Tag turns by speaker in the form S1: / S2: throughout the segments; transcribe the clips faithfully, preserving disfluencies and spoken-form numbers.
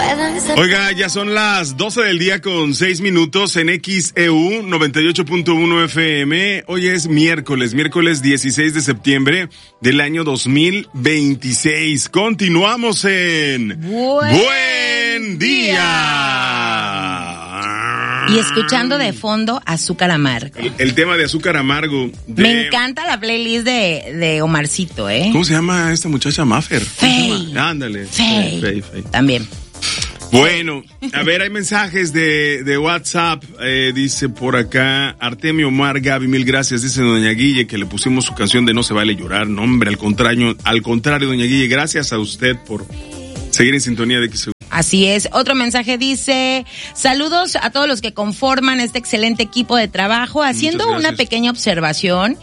S1: Oiga, ya son las doce del día con seis minutos en X E U noventa y ocho punto uno F M. Hoy es miércoles, miércoles dieciséis de septiembre del año dos mil veintiséis. Continuamos en
S2: Buen,
S1: Buen Día.
S2: Y escuchando de fondo Azúcar Amargo.
S1: El, el tema de Azúcar Amargo. De...
S2: Me encanta la playlist de, de Omarcito, ¿eh?
S1: ¿Cómo se llama esta muchacha? Maffer.
S2: Fey.
S1: Ándale.
S2: Fey.
S1: Fey, Fey.
S2: También.
S1: Bueno, a ver, hay mensajes de, de WhatsApp, eh, dice por acá, Artemio Omar, Gaby, mil gracias, dice doña Guille, que le pusimos su canción de No se vale llorar, no hombre, al contrario, al contrario, doña Guille, gracias a usted por seguir en sintonía de X E U.
S2: Así es. Otro mensaje dice, saludos a todos los que conforman este excelente equipo de trabajo. Haciendo una pequeña observación,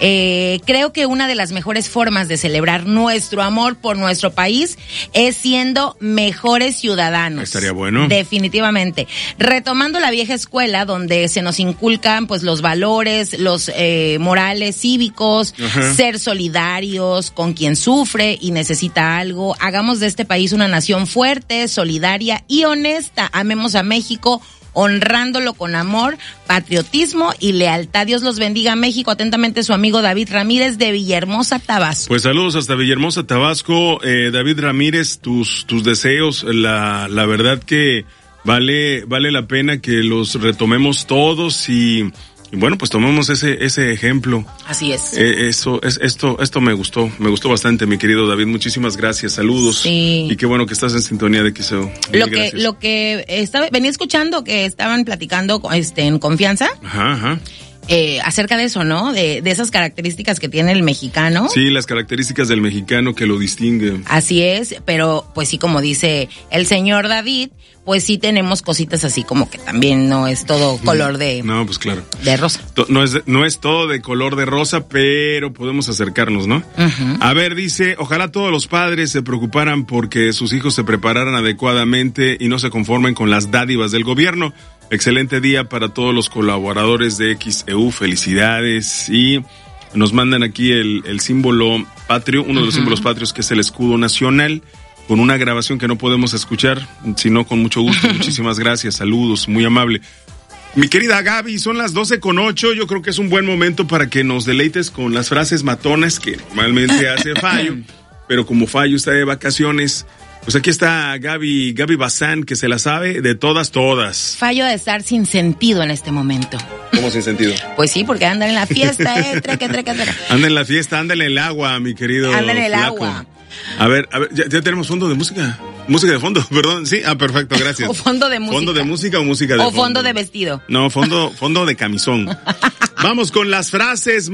S2: eh, creo que una de las mejores formas de celebrar nuestro amor por nuestro país es siendo mejores ciudadanos.
S1: Estaría bueno.
S2: Definitivamente. Retomando la vieja escuela donde se nos inculcan pues los valores, los eh, morales cívicos, Ajá. ser solidarios con quien sufre y necesita algo. Hagamos de este país una nación fuerte, solidaria y honesta. Amemos a México honrándolo con amor, patriotismo y lealtad. Dios los bendiga, México. Atentamente su amigo David Ramírez de Villahermosa, Tabasco.
S1: Pues saludos hasta Villahermosa, Tabasco. Eh, David Ramírez, tus tus deseos, la la verdad que vale vale la pena que los retomemos todos y Y bueno, pues tomemos ese ese ejemplo.
S2: Así es.
S1: Eh, eso es esto esto me gustó, me gustó bastante, mi querido David. Muchísimas gracias, saludos.
S2: Sí.
S1: Y qué bueno que estás en sintonía de X E U.
S2: Lo que lo que estaba venía escuchando que estaban platicando este en confianza.
S1: Ajá, ajá.
S2: Eh, acerca de eso, ¿no? De, de esas características que tiene el mexicano.
S1: Sí, las características del mexicano que lo distinguen.
S2: Así es, pero pues sí, como dice el señor David, pues sí tenemos cositas así como que también no es todo color de...
S1: No, pues claro.
S2: De rosa.
S1: No es, no es todo de color de rosa, pero podemos acercarnos, ¿no?
S2: Uh-huh.
S1: A ver, dice, ojalá todos los padres se preocuparan porque sus hijos se prepararan adecuadamente y no se conformen con las dádivas del gobierno. Excelente día para todos los colaboradores de X E U, felicidades. Y nos mandan aquí el, el símbolo patrio, uno de los uh-huh. símbolos patrios que es el escudo nacional, con una grabación que no podemos escuchar, sino con mucho gusto. Muchísimas gracias, saludos, muy amable. Mi querida Gaby, son las doce con ocho, yo creo que es un buen momento para que nos deleites con las frases matonas que normalmente hace Fallo, pero como Fallo está de vacaciones... Pues aquí está Gaby, Gaby Bazán, que se la sabe de todas, todas.
S2: Fallo de estar sin sentido en este momento.
S1: ¿Cómo sin sentido?
S2: Pues sí, porque anda en la fiesta, eh, treca, treca, treca.
S1: Anda en la fiesta, anda en el agua, mi querido
S2: Anda en el
S1: flaco.
S2: agua.
S1: A ver, a ver, ya, ya tenemos fondo de música. Música de fondo, perdón, sí, ah, perfecto, gracias.
S2: O fondo de música.
S1: ¿Fondo de música o música de
S2: o
S1: fondo?
S2: O fondo de vestido.
S1: No, fondo, fondo de camisón. Vamos con las frases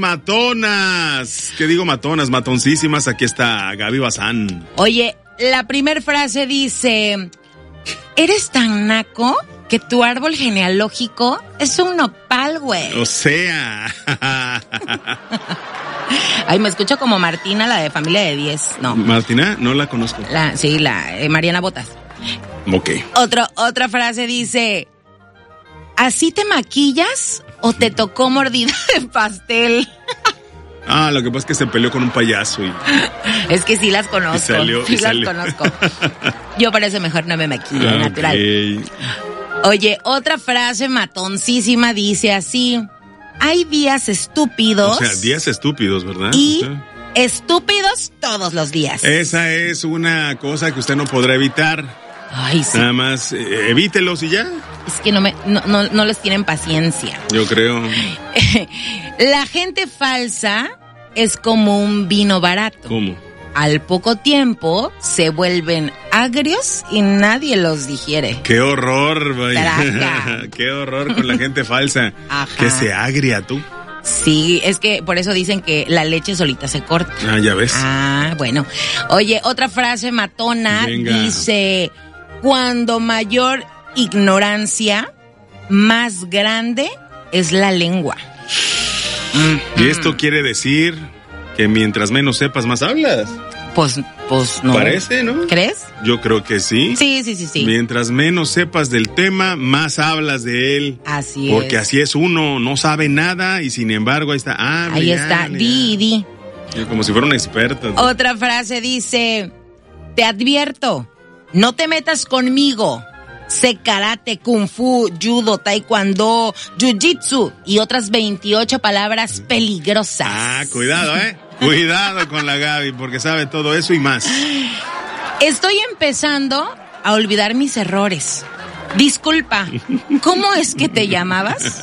S1: matonas. ¿Qué digo matonas? Matoncísimas, aquí está Gaby Bazán.
S2: Oye, la primer frase dice, eres tan naco que tu árbol genealógico es un nopal, güey.
S1: O sea.
S2: Ay, me escucho como Martina, la de Familia de diez, no.
S1: ¿Martina? No la conozco.
S2: La, sí, la eh, Mariana Botas.
S1: Ok.
S2: Otro, otra frase dice, ¿así te maquillas o te tocó mordida de pastel?
S1: Ah, lo que pasa es que se peleó con un payaso y...
S2: Es que sí las conozco.
S1: Y salió,
S2: sí
S1: y
S2: las
S1: salió.
S2: conozco. Yo por eso mejor no me maquillo,
S1: Okay.
S2: natural. Oye, otra frase matoncísima dice así, hay días estúpidos.
S1: O sea, días estúpidos, ¿verdad?
S2: Y
S1: o sea,
S2: estúpidos todos los días.
S1: esa es una cosa que usted no podrá evitar.
S2: Ay, sí.
S1: Nada más, eh, evítelos y ya.
S2: Es que no me, no, no, no les tienen paciencia.
S1: Yo creo.
S2: La gente falsa es como un vino barato.
S1: ¿Cómo?
S2: Al poco tiempo se vuelven agrios y nadie los digiere.
S1: ¡Qué horror, vaya!
S2: Traca.
S1: ¡Qué horror con la gente falsa!
S2: Ajá.
S1: Que se agria, tú.
S2: Sí, es que por eso dicen que la leche solita se corta.
S1: Ah, ya ves.
S2: Ah, bueno. Oye, otra frase matona.
S1: Venga.
S2: Dice, cuando mayor ignorancia, más grande es la lengua.
S1: Y esto quiere decir que mientras menos sepas, más hablas.
S2: Pues, pues no.
S1: Parece, ¿no?
S2: ¿Crees?
S1: Yo creo que sí.
S2: Sí, sí, sí, sí.
S1: Mientras menos sepas del tema, más hablas de él.
S2: Así
S1: Porque
S2: es.
S1: así es uno, no sabe nada y sin embargo ahí está. Ah,
S2: Ahí
S1: mira,
S2: está,
S1: mira.
S2: di, di.
S1: Como si fuera una experta.
S2: Otra frase dice, te advierto, no te metas conmigo. Sé karate, kung fu, judo, taekwondo, jiu-jitsu y otras veintiocho palabras peligrosas.
S1: Ah, cuidado, ¿eh? Cuidado con la Gaby, porque sabe todo eso y más.
S2: Estoy empezando a olvidar mis errores. Disculpa, ¿cómo es que te llamabas?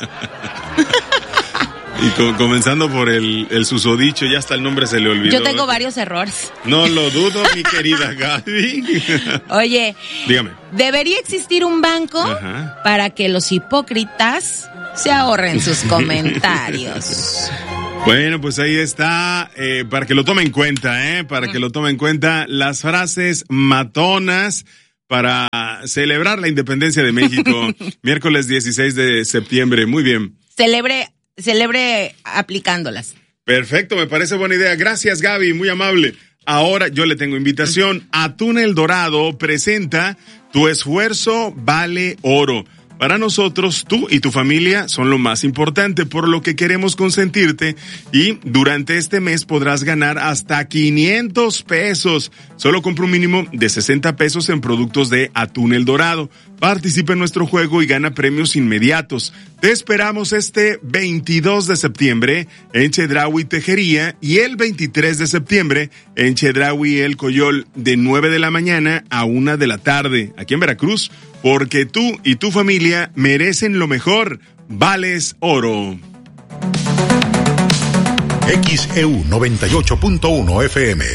S1: Y co- comenzando por el, el susodicho, ya hasta el nombre se le olvidó.
S2: Yo tengo varios errores.
S1: No lo dudo, mi querida Gaby.
S2: Oye,
S1: dígame.
S2: Debería existir un banco Ajá. para que los hipócritas se ahorren sus comentarios.
S1: Bueno, pues ahí está, eh, para que lo tome en cuenta, ¿eh? Para mm. que lo tome en cuenta las frases matonas para celebrar la independencia de México, miércoles dieciséis de septiembre. Muy bien.
S2: Celebre, celebre aplicándolas.
S1: Perfecto, me parece buena idea. Gracias, Gaby, muy amable. Ahora yo le tengo invitación. Atún El Dorado presenta Tu esfuerzo vale oro. Para nosotros, tú y tu familia son lo más importante, por lo que queremos consentirte y durante este mes podrás ganar hasta quinientos pesos. Solo compra un mínimo de sesenta pesos en productos de Atún El Dorado. Participa en nuestro juego y gana premios inmediatos. Te esperamos este veintidós de septiembre en Chedraui Tejería y el veintitrés de septiembre en Chedraui El Coyol de nueve de la mañana a una de la tarde, aquí en Veracruz. Porque tú y tu familia merecen lo mejor. Vales oro.
S3: X E U noventa y ocho punto uno F M.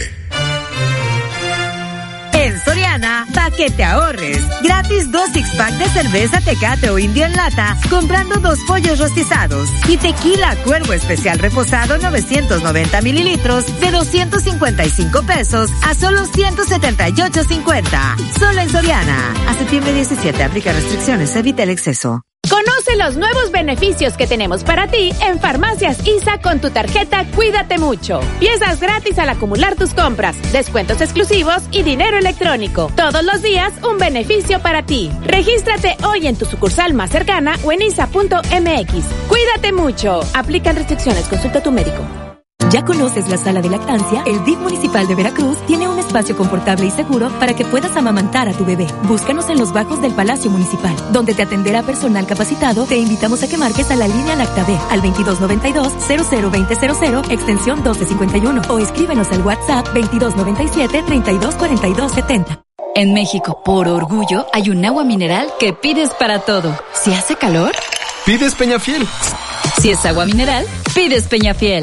S4: En Soriana, pa' que te ahorres. Gratis dos six-pack de cerveza Tecate o Indio en lata, comprando dos pollos rostizados. Y tequila Cuervo Especial reposado novecientos noventa mililitros de doscientos cincuenta y cinco pesos a solo ciento setenta y ocho cincuenta. Solo en Soriana. A septiembre diecisiete, aplica restricciones, evita el exceso.
S5: Conoce los nuevos beneficios que tenemos para ti en Farmacias I S A con tu tarjeta Cuídate Mucho. Piezas gratis al acumular tus compras, descuentos exclusivos y dinero electrónico. Todos los días un beneficio para ti. Regístrate hoy en tu sucursal más cercana o en isa punto m x. Cuídate mucho. Aplican restricciones. Consulta a tu médico.
S6: ¿Ya conoces la sala de lactancia? El D I F Municipal de Veracruz tiene un espacio confortable y seguro para que puedas amamantar a tu bebé. Búscanos en los bajos del Palacio Municipal, donde te atenderá personal capacitado. Te invitamos a que marques a la línea Lactabe al veintidós noventa y dos, cero cero veinte cero cero, extensión doce cincuenta y uno, o escríbenos al WhatsApp veintidós noventa y siete, treinta y dos cuarenta y dos setenta.
S7: En México, por orgullo, hay un agua mineral que pides para todo. Si hace calor,
S8: pides Peñafiel.
S7: Si es agua mineral, pides Peñafiel.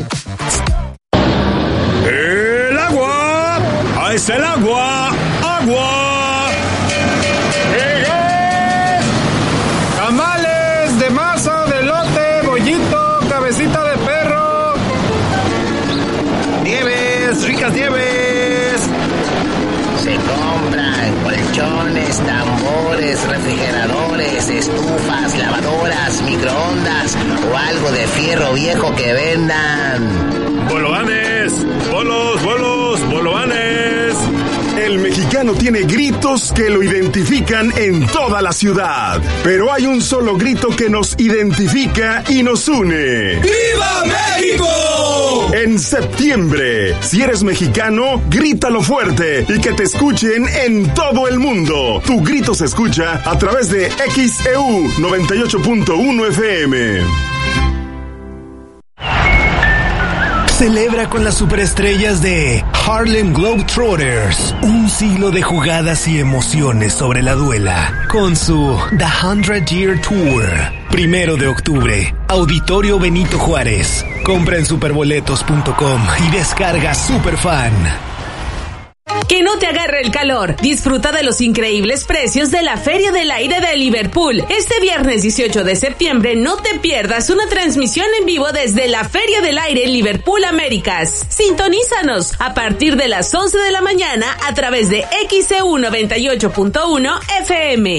S9: ¡El agua! ¡Ahí está el agua! ¡Agua!
S10: ¡Llegué! Tamales de masa, de elote, bollito, cabecita de perro.
S11: ¡Nieves! ¡Ricas nieves! Se compran colchones, tambores, refrigeradores, estufas, lavadoras, microondas o algo de fierro viejo que vendan.
S9: ¡Bolovanes! ¡Bolos, bolos, bolovanes!
S12: El mexicano tiene gritos que lo identifican en toda la ciudad. Pero hay un solo grito que nos identifica y nos une.
S13: ¡Viva México!
S12: En septiembre, si eres mexicano, grítalo fuerte y que te escuchen en todo el mundo. Tu grito se escucha a través de X E U noventa y ocho punto uno F M.
S14: Celebra con las superestrellas de Harlem Globetrotters un siglo de jugadas y emociones sobre la duela con su The Hundred Year Tour. Primero de octubre, Auditorio Benito Juárez. Compra en superboletos punto com y descarga Superfan.
S15: Que no te agarre el calor. Disfruta de los increíbles precios de la Feria del Aire de Liverpool. Este viernes dieciocho de septiembre no te pierdas una transmisión en vivo desde la Feria del Aire Liverpool Américas. Sintonízanos a partir de las once de la mañana a través de X E U noventa y ocho punto uno F M.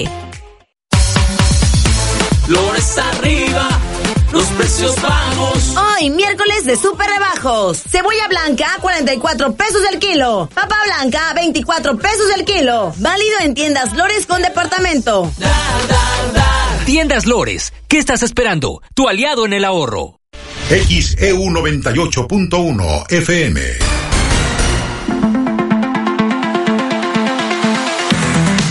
S13: Lores arriba, los precios bajos.
S4: Hoy, miércoles de super rebajos. Cebolla blanca, cuarenta y cuatro pesos el kilo. Papa blanca, veinticuatro pesos el kilo. Válido en tiendas Lores con departamento.
S13: Dar, dar, dar.
S16: Tiendas Lores, ¿qué estás esperando? Tu aliado en el ahorro.
S3: X E U noventa y ocho punto uno F M.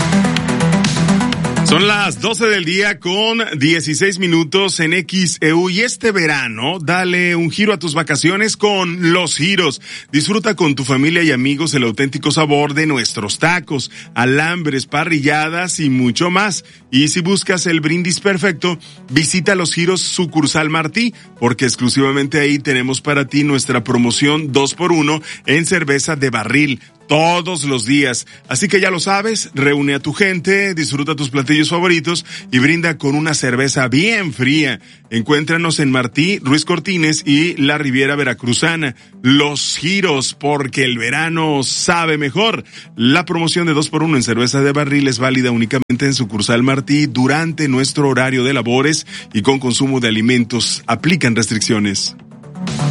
S1: Son las doce del día con dieciséis minutos en X E U y este verano dale un giro a tus vacaciones con Los Giros. Disfruta con tu familia y amigos el auténtico sabor de nuestros tacos, alambres, parrilladas y mucho más. Y si buscas el brindis perfecto, visita Los Giros sucursal Martí, porque exclusivamente ahí tenemos para ti nuestra promoción dos por uno en cerveza de barril. Todos los días. Así que ya lo sabes, reúne a tu gente, disfruta tus platillos favoritos y brinda con una cerveza bien fría. Encuéntranos en Martí, Ruiz Cortines y la Riviera Veracruzana. Los Giros, porque el verano sabe mejor. La promoción de dos por uno en cerveza de barril es válida únicamente en sucursal Martí durante nuestro horario de labores y con consumo de alimentos. Aplican restricciones.